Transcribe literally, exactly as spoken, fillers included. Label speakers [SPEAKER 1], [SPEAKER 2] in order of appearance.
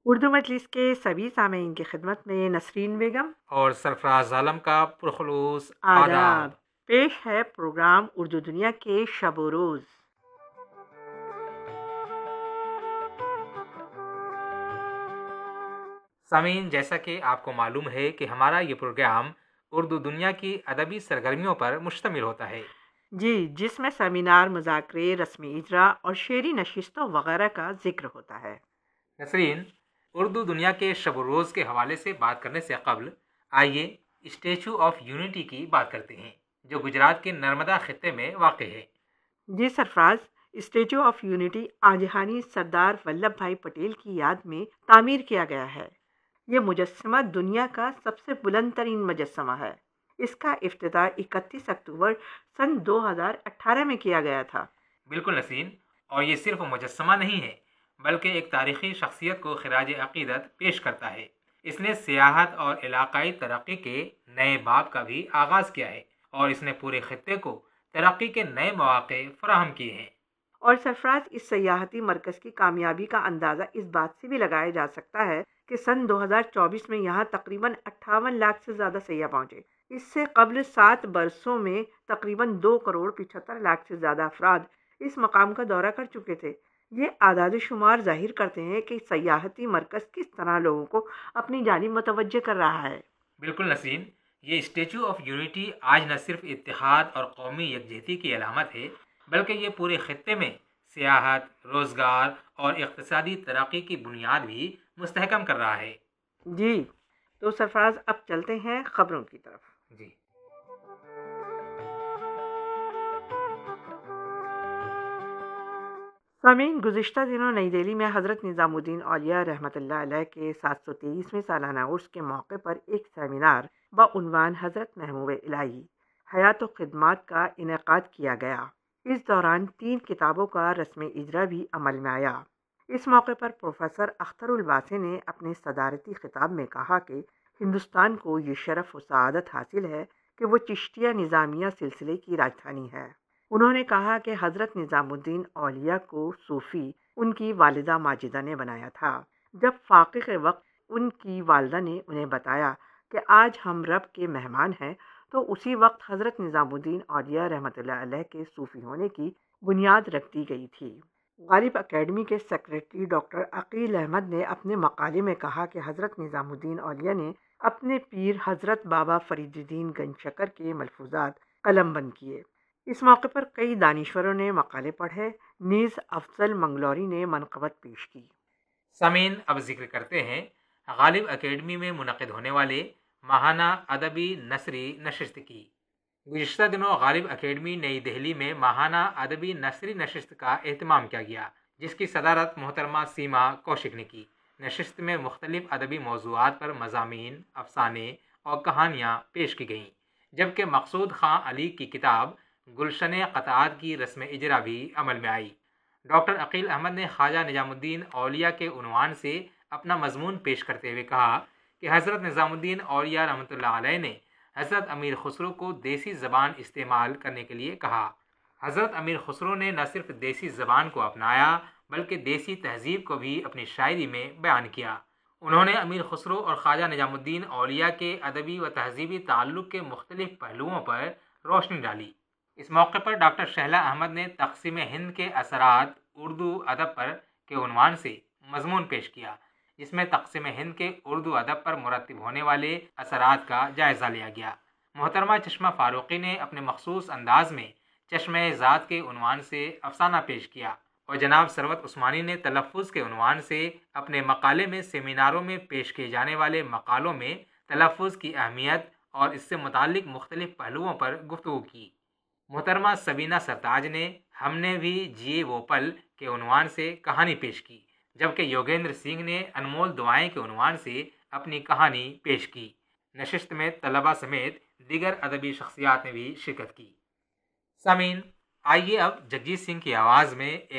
[SPEAKER 1] اردو مجلس کے سبھی سامعین کی خدمت میں نسرین بیگم
[SPEAKER 2] اور سرفراز عالم کا پرخلوص
[SPEAKER 1] آداب
[SPEAKER 2] آداب۔
[SPEAKER 1] پیش ہے پروگرام اردو دنیا کے شب و روز۔
[SPEAKER 2] سامعین، جیسا کہ آپ کو معلوم ہے کہ ہمارا یہ پروگرام اردو دنیا کی ادبی سرگرمیوں پر مشتمل ہوتا ہے۔
[SPEAKER 1] جی، جس میں سیمینار، مذاکرے، رسمی اجرا اور شعری نشستوں وغیرہ کا ذکر ہوتا ہے۔
[SPEAKER 2] نسرین، اردو دنیا کے شب و روز کے حوالے سے بات کرنے سے قبل آئیے اسٹیچو آف یونٹی کی بات کرتے ہیں، جو گجرات کے نرمدا خطے میں واقع ہے۔
[SPEAKER 1] جی سرفراز، statue of unity آجہانی Sardar Vallabh بھائی پٹیل کی یاد میں تعمیر کیا گیا ہے۔ یہ مجسمہ دنیا کا سب سے بلند ترین مجسمہ ہے۔ اس کا افتتاح اکتیس اکتوبر سن دو ہزار اٹھارہ میں کیا گیا تھا۔
[SPEAKER 2] بالکل نسرین، اور یہ صرف مجسمہ نہیں ہے بلکہ ایک تاریخی شخصیت کو خراج عقیدت پیش کرتا ہے۔ اس نے سیاحت اور علاقائی ترقی کے نئے باب کا بھی آغاز کیا ہے اور اس نے پورے خطے کو ترقی کے نئے مواقع فراہم کیے ہیں۔
[SPEAKER 1] اور سرفراز، اس سیاحتی مرکز کی کامیابی کا اندازہ اس بات سے بھی لگایا جا سکتا ہے کہ سن دو ہزار چوبیس میں یہاں تقریباً اٹھاون لاکھ سے زیادہ سیاح پہنچے۔ اس سے قبل سات برسوں میں تقریباً دو کروڑ پچہتر لاکھ سے زیادہ افراد اس مقام کا دورہ کر چکے تھے۔ یہ اعداد و شمار ظاہر کرتے ہیں کہ سیاحتی مرکز کس طرح لوگوں کو اپنی جانب متوجہ کر رہا ہے۔
[SPEAKER 2] بالکل نسرین، یہ اسٹیچو آف یونٹی آج نہ صرف اتحاد اور قومی یکجہتی کی علامت ہے بلکہ یہ پورے خطے میں سیاحت، روزگار اور اقتصادی ترقی کی بنیاد بھی مستحکم کر رہا ہے۔
[SPEAKER 1] جی تو سرفراز، اب چلتے ہیں خبروں کی طرف۔
[SPEAKER 2] جی
[SPEAKER 1] سامعین، گزشتہ دنوں نئی دہلی میں حضرت نظام الدین اولیاء رحمۃ اللہ علیہ کے سات سو تیئیسویں سالانہ عرس کے موقع پر ایک سیمینار بعنوان حضرت محبوب الہی حیات و خدمات کا انعقاد کیا گیا۔ اس دوران تین کتابوں کا رسم اجرا بھی عمل میں آیا۔ اس موقع پر پروفیسر اختر الباسے نے اپنے صدارتی خطاب میں کہا کہ ہندوستان کو یہ شرف و سعادت حاصل ہے کہ وہ چشتیہ نظامیہ سلسلے کی راجدھانی ہے۔ انہوں نے کہا کہ حضرت نظام الدین اولیاء کو صوفی ان کی والدہ ماجدہ نے بنایا تھا۔ جب فاقہ وقت ان کی والدہ نے انہیں بتایا کہ آج ہم رب کے مہمان ہیں، تو اسی وقت حضرت نظام الدین اولیاء رحمۃ اللہ علیہ کے صوفی ہونے کی بنیاد رکھ دی گئی تھی۔ غالب اکیڈمی کے سیکریٹری ڈاکٹر عقیل احمد نے اپنے مقالے میں کہا کہ حضرت نظام الدین اولیاء نے اپنے پیر حضرت بابا فرید الدین گنج شکر کے ملفوظات قلم بند کیے۔ اس موقع پر کئی دانشوروں نے مقالے پڑھے، نیز افضل منگلوری نے منقبت پیش کی۔
[SPEAKER 2] سامعین، اب ذکر کرتے ہیں غالب اکیڈمی میں منعقد ہونے والے ماہانہ ادبی نثری نشست کی۔ گزشتہ دنوں غالب اکیڈمی نئی دہلی میں ماہانہ ادبی نثری نشست کا اہتمام کیا گیا، جس کی صدارت محترمہ سیما کوشک نے کی۔ نشست میں مختلف ادبی موضوعات پر مضامین، افسانے اور کہانیاں پیش کی گئیں، جبکہ مقصود خاں علی کی کتاب گلشن قطعات کی رسم اجرا بھی عمل میں آئی۔ ڈاکٹر عقیل احمد نے خواجہ نظام الدین اولیاء کے عنوان سے اپنا مضمون پیش کرتے ہوئے کہا کہ حضرت نظام الدین اولیاء رحمۃ اللہ علیہ نے حضرت امیر خسرو کو دیسی زبان استعمال کرنے کے لیے کہا۔ حضرت امیر خسرو نے نہ صرف دیسی زبان کو اپنایا بلکہ دیسی تہذیب کو بھی اپنی شاعری میں بیان کیا۔ انہوں نے امیر خسرو اور خواجہ نظام الدین اولیاء کے ادبی و تہذیبی تعلق کے مختلف پہلوؤں پر روشنی ڈالی۔ اس موقع پر ڈاکٹر شہلا احمد نے تقسیم ہند کے اثرات اردو ادب پر کے عنوان سے مضمون پیش کیا، جس میں تقسیم ہند کے اردو ادب پر مرتب ہونے والے اثرات کا جائزہ لیا گیا۔ محترمہ چشمہ فاروقی نے اپنے مخصوص انداز میں چشمہ ذات کے عنوان سے افسانہ پیش کیا، اور جناب ثروت عثمانی نے تلفظ کے عنوان سے اپنے مقالے میں سیمیناروں میں پیش کیے جانے والے مقالوں میں تلفظ کی اہمیت اور اس سے متعلق مختلف پہلوؤں پر گفتگو کی۔ محترمہ سبینہ سرتاج نے ہم نے بھی جیے وہ پل کے عنوان سے کہانی پیش کی، جبکہ یوگیندر سنگھ نے انمول دعائیں کے عنوان سے اپنی کہانی پیش کی۔ نشست میں طلباء سمیت دیگر ادبی شخصیات نے بھی شرکت کی۔ سامعین، آئیے اب جگجیت سنگھ کی آواز میں